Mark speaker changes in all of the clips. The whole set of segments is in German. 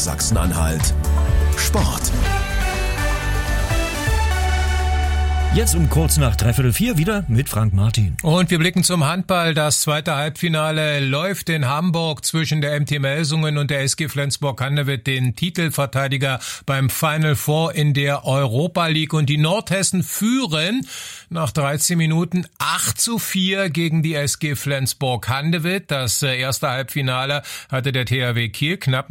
Speaker 1: Sachsen-Anhalt Sport.
Speaker 2: Jetzt um kurz nach 3:45 wieder mit Frank Martin.
Speaker 3: Und wir blicken zum Handball. Das zweite Halbfinale läuft in Hamburg zwischen der MT Melsungen und der SG Flensburg-Handewitt, den Titelverteidiger beim Final Four in der Europa League. Und die Nordhessen führen nach 13 Minuten 8:4 gegen die SG Flensburg-Handewitt. Das erste Halbfinale hatte der THW Kiel knapp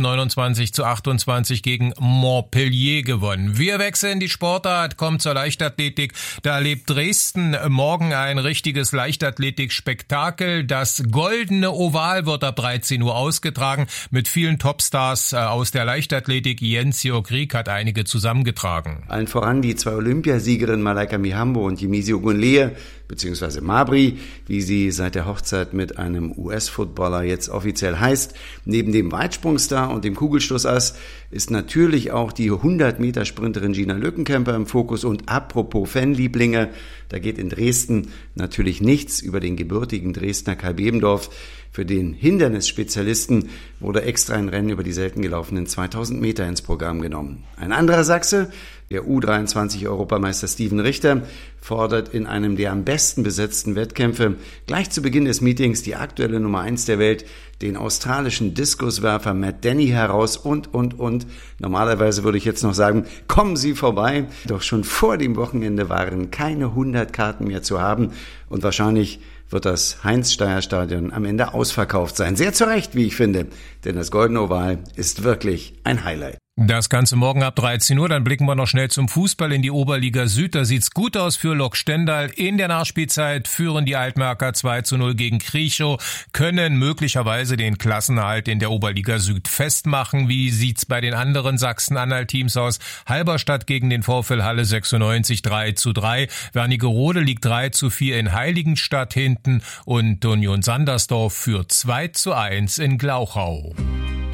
Speaker 3: 29:28 gegen Montpellier gewonnen. Wir wechseln die Sportart, kommen zur Leichtathletik. Da erlebt Dresden morgen ein richtiges Leichtathletik-Spektakel. Das goldene Oval wird ab 13 Uhr ausgetragen mit vielen Topstars aus der Leichtathletik. Jens Georg Rieck hat einige zusammengetragen.
Speaker 4: Allen voran die zwei Olympiasiegerinnen Malaika Mihambo und Yemisio Gunlea, beziehungsweise Mabry, wie sie seit der Hochzeit mit einem US-Footballer jetzt offiziell heißt. Neben dem Weitsprungstar und dem Kugelstoßass ist natürlich auch die 100-Meter-Sprinterin Gina Lückenkämper im Fokus. Und apropos Fanlieblinge, da geht in Dresden natürlich nichts über den gebürtigen Dresdner Kai Bebendorf. Für den Hindernisspezialisten wurde extra ein Rennen über die selten gelaufenen 2000 Meter ins Programm genommen. Ein anderer Sachse, der U23-Europameister Steven Richter, fordert in einem der am besten besetzten Wettkämpfe gleich zu Beginn des Meetings die aktuelle Nummer 1 der Welt, den australischen Diskuswerfer Matt Denny heraus und. Normalerweise würde ich jetzt noch sagen, kommen Sie vorbei. Doch schon vor dem Wochenende waren keine 100 Karten mehr zu haben und wahrscheinlich wird das Heinz-Steier-Stadion am Ende ausverkauft sein. Sehr zu Recht, wie ich finde, denn das Goldene Oval ist wirklich ein Highlight.
Speaker 3: Das Ganze morgen ab 13 Uhr, dann blicken wir noch schnell zum Fußball in die Oberliga Süd. Da sieht's gut aus für Lok Stendal. In der Nachspielzeit führen die Altmarker 2:0 gegen Kriechow, können möglicherweise den Klassenerhalt in der Oberliga Süd festmachen. Wie sieht's bei den anderen Sachsen-Anhalt-Teams aus? Halberstadt gegen den VfL Halle 96 3:3. Wernigerode liegt 3:4 in Heiligenstadt hinten und Union Sandersdorf führt 2:1 in Glauchau.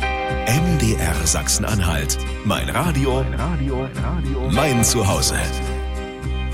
Speaker 1: MDR Sachsen-Anhalt. Mein Radio, mein Zuhause.